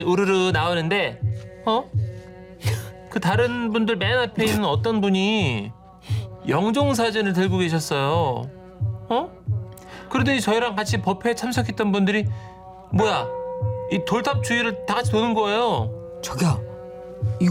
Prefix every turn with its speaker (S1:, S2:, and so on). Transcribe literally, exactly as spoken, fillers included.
S1: 우르르 나오는데 어? 그 다른 분들 맨 앞에 있는 어떤 분이 영종사진을 들고 계셨어요. 어? 그러더니 저희랑 같이 법회에 참석했던 분들이 뭐야 이 돌탑 주위를 다 같이 도는 거예요.
S2: 자기야, 이